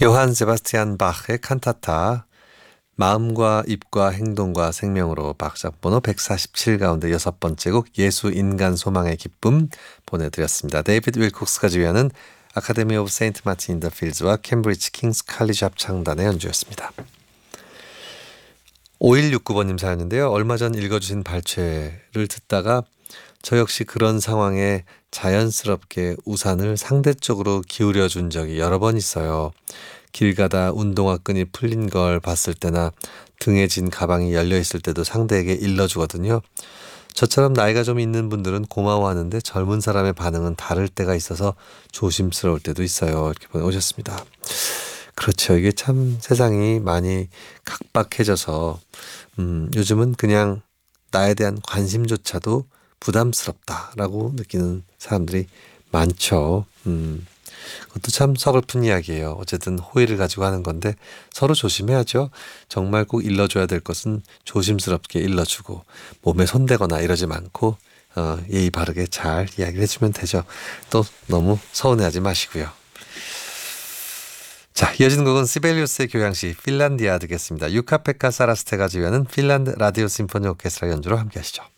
요한 세바스티안 바흐의 칸타타 마음과 입과 행동과 생명으로 박작번호 147 가운데 6번째 곡 예수 인간 소망의 기쁨 보내드렸습니다. 데이비드 윌콕스가 지휘하는 아카데미 오브 세인트 마틴 인 더 필즈와 캠브리지 킹스 칼리지 합창단의 연주였습니다. 5169번님 사연인데요. 얼마 전 읽어주신 발췌를 듣다가 저 역시 그런 상황에 자연스럽게 우산을 상대쪽으로 기울여 준 적이 여러 번 있어요. 길 가다 운동화 끈이 풀린 걸 봤을 때나 등에 진 가방이 열려 있을 때도 상대에게 일러주거든요. 저처럼 나이가 좀 있는 분들은 고마워하는데 젊은 사람의 반응은 다를 때가 있어서 조심스러울 때도 있어요. 이렇게 보내오셨습니다. 그렇죠. 이게 참 세상이 많이 각박해져서 요즘은 그냥 나에 대한 관심조차도 부담스럽다라고 느끼는 사람들이 많죠. 그것도 참 서글픈 이야기예요. 어쨌든 호의를 가지고 하는 건데 서로 조심해야죠. 정말 꼭 일러줘야 될 것은 조심스럽게 일러주고 몸에 손대거나 이러지 않고 예의 바르게 잘 이야기를 해주면 되죠. 또 너무 서운해하지 마시고요. 자, 이어지는 곡은 시벨리우스의 교향시 핀란디아 듣겠습니다. 유카페카 사라스테가 지휘하는 핀란드 라디오 심포니 오케스트라 연주로 함께 하시죠.